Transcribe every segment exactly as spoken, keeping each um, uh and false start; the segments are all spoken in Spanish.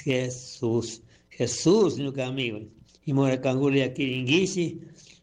Jesús, Jesús, nuka amigo. Y mora cangulia kiringisi,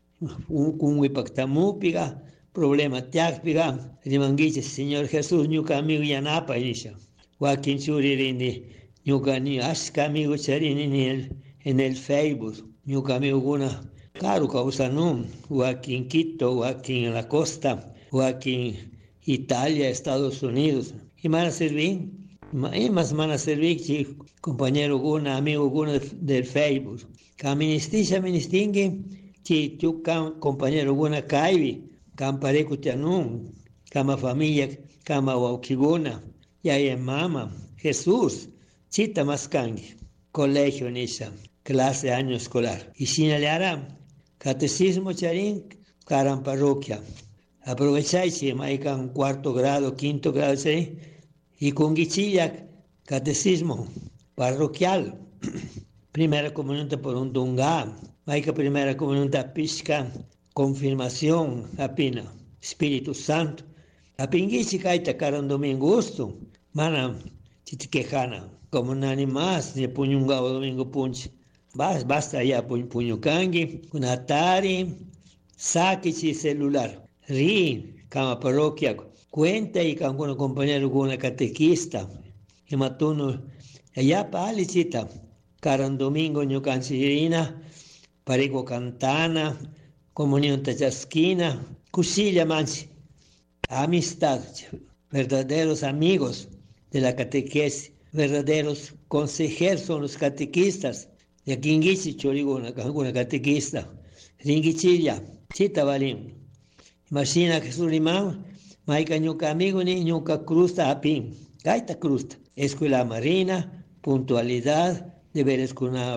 un un ipactamupiga, problema tiakpiga, rimangichi, Señor Jesús, nuka amigo yanapa inisha. Joaquín Churirini, nuka ni ashka amigo charini en el, en el Facebook, nuka amigo guna, caro causanum, Joaquín Quito, Joaquín en la costa, Joaquín Italia, Estados Unidos. Y van a servir, y más van a servir, chico, compañero guna, amigo guna del Facebook. Caministisha ministingue, chi tu compañero guna caibi, campareco tianum, cama familia, cama waukiguna, ya en mama, Jesús, chita mascangi, colegio nisha, clase año escolar. Y sinaleara, catecismo charín, caran parroquia. Aprovecháis, maican cuarto grado, quinto grado, ¿sí? Y con guichilla, catecismo parroquial. Primera comunión por un dunga, maica primera comunión pisca, confirmación, apina, Espíritu Santo. Apinguichi caita caran domingo gusto, mana chitiquejana, como nani más, ni puñungao domingo punch. Basta, basta ya puñucangi, un atari, saquichi celular. Ri, cama parroquia, cuenta y con un compañero con una catequista. Y matuno, allá pa alicita, caran domingo ñu cancillerina, parigo cantana, comunión tachasquina, cuchilla manchi. Amistad, verdaderos amigos de la catequesis, verdaderos consejeros son los catequistas. Y aquí en Guichi, chorigo, una catequista. Ringichilla, chita valim. Imagina que Sulimán, maica ñuca amigo ni ñuca crusta apin. Gaita crusta. Escuela marina, puntualidad, deberes con una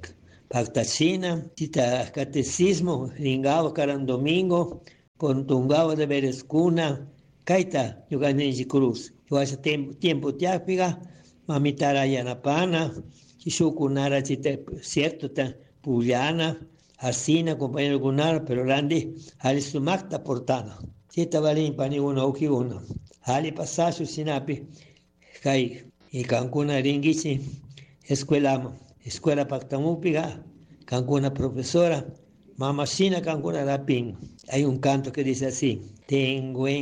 pactachina, chita catecismo, ringao caran domingo, con tungao deberes cuna, gaita ñuca ninji cruz. Yo hace tiempo, tiempo tiapiga, mamitara yanapana, chishukunara chita, cierto, puliana, Arsina, compañero Gunar, pero Randy, Ali Sumakta Portana. Chita Balín, Paniguna, Okiguna. Ali Pasasu, Sinapi, Kai, y Cancuna Ringichi, Escuela, Escuela Pactamupiga, Cancuna Profesora, Mamacina Cancuna Rapin. Hay un canto que dice así: Tengo en